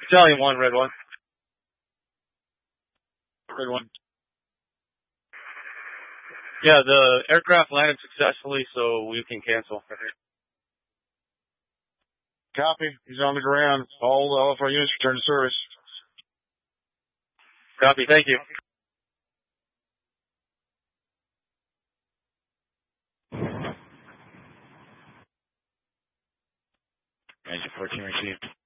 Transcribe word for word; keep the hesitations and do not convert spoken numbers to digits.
Battalion one, red one. Red one. Yeah, the aircraft landed successfully, so we can cancel. Copy. He's on the ground. All, all of our units return to service. Copy. Thank you. Engine fourteen received.